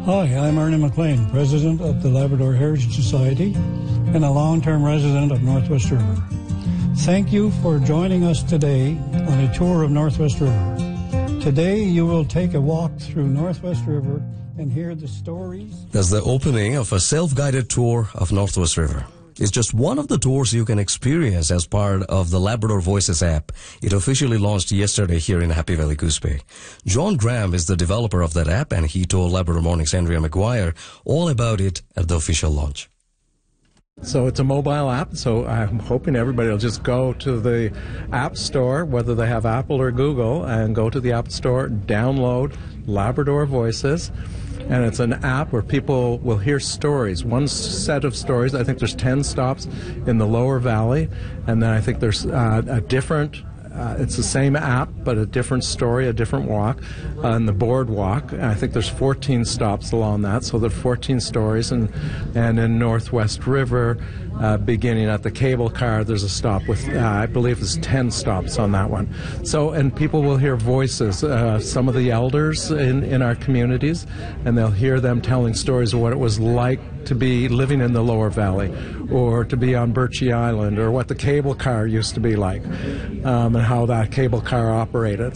Hi, I'm Ernie McLean, President of the Labrador Heritage Society and a long-term resident of Northwest River. Thank you for joining us today on a tour of Northwest River. Today you will take a walk through Northwest River and hear the stories. That's the opening of a self-guided tour of Northwest River. It's just one of the tours you can experience as part of the Labrador Voices app. It officially launched yesterday here in Happy Valley, Goose Bay. John Graham is the developer of that app, and he told Labrador Morning's Andrea McGuire all about it at the official launch. So it's a mobile app, so I'm hoping everybody will just go to the App Store, whether they have Apple or Google, and go to the App Store, download Labrador Voices. And it's an app where people will hear stories, one set of stories. I think there's 10 stops in the Lower Valley, and then I think there's a different, it's the same app, but a different story, a different walk, on the boardwalk. I think there's 14 stops along that, so there are 14 stories. And in Northwest River, beginning at the cable car, there's a stop with, I believe there's 10 stops on that one. So, and people will hear voices, some of the elders in our communities, and they'll hear them telling stories of what it was like to be living in the Lower Valley, or to be on Birchie Island, or what the cable car used to be like, and how that cable car operated.